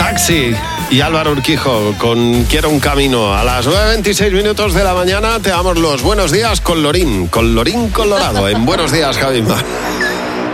Taxi y Álvaro Urquijo con Quiero un camino. A las 9:26 de la mañana te damos los buenos días con Lorín Colorado. En Buenos Días, Javi Mar.